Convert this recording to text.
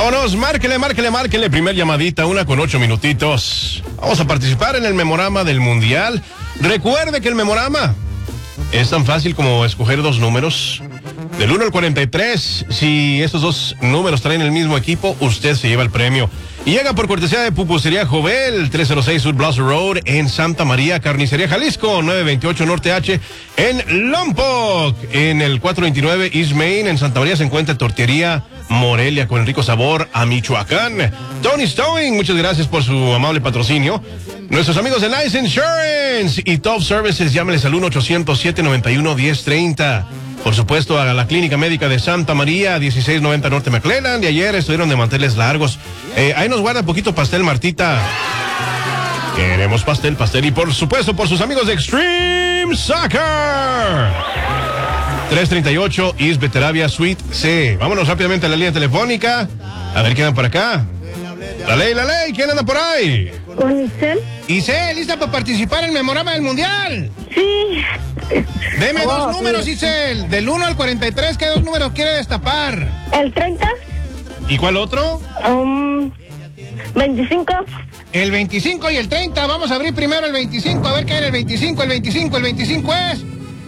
Vámonos, márquele. Primer llamadita, 1:08 minutitos. Vamos a participar en el memorama del Mundial. Recuerde que el memorama es tan fácil como escoger dos números. Del 1 al 43, si estos dos números traen el mismo equipo, usted se lleva el premio. Y llega por cortesía de Pupusería Jovel, 306 South Blossom Road en Santa María, Carnicería Jalisco, 928 Norte H en Lompoc. En el 429 East Main en Santa María se encuentra Tortillería Morelia con el rico sabor a Michoacán. Tony Stowing, muchas gracias por su amable patrocinio. Nuestros amigos de Nice Insurance y Top Services, llámeles al 1-800-791-1030. Por supuesto, a la Clínica Médica de Santa María, 1690 Norte McClellan. De ayer estuvieron de manteles largos. Ahí nos guarda poquito pastel, Martita. Queremos pastel. Y por supuesto, por sus amigos de Extreme Soccer. 338 East Beteravia Suite C. Vámonos rápidamente a la línea telefónica. A ver quién anda por acá. La ley, ¿quién anda por ahí? ¿Con Isel? Isel, ¿lista para participar en el memorama del Mundial? Sí. Deme dos números, Isel. Del 1 al 43, ¿qué dos números quiere destapar? ¿El 30? ¿Y cuál otro? 25. El 25 y el 30. Vamos a abrir primero el 25, a ver qué hay en el 25. El 25 es